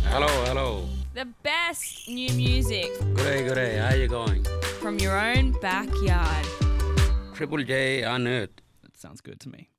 Hello, hello. The best new music Good day. How you going? from your own backyard. Triple J on Earth. That sounds good to me.